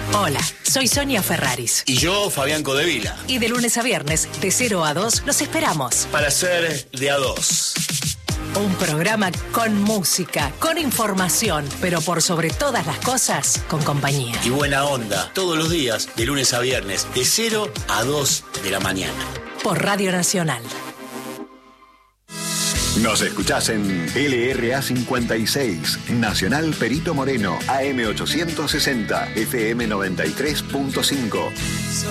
Hola, soy Sonia Ferraris. Y yo, Fabián Codevila. Y de lunes a viernes, de 0 a 2, los esperamos. Para ser de a 2. Un programa con música, con información, pero por sobre todas las cosas, con compañía. Y buena onda, todos los días, de lunes a viernes, de 0 a 2 de la mañana. Por Radio Nacional. Nos escuchás en LRA 56, Nacional Perito Moreno, AM 860, FM 93.5.